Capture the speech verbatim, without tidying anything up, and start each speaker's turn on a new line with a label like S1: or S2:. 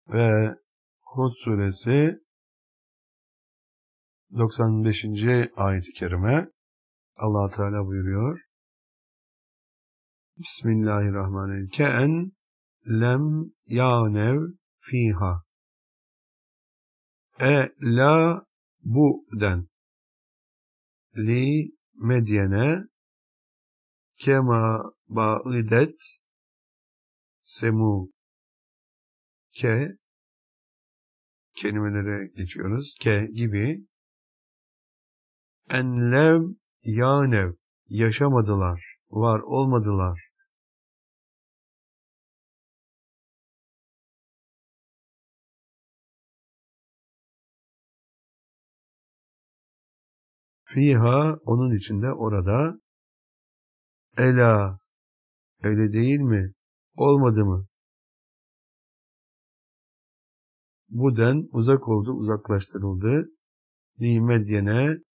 S1: Ve Hud suresi doksan beşinci ayet-i kerime Allah Teala buyuruyor. Bismillahirrahmanirrahim. Ke'en lem yânev fiha. E la bu den. Li medyene kema ba'idet semu. Ke kelimelere geçiyoruz. Ke gibi. Enlev yânev. Yaşamadılar. Var olmadılar. Fiha onun içinde orada. Ela öyle değil mi? Olmadı mı? Buden uzak oldu, uzaklaştırıldı. Li medyene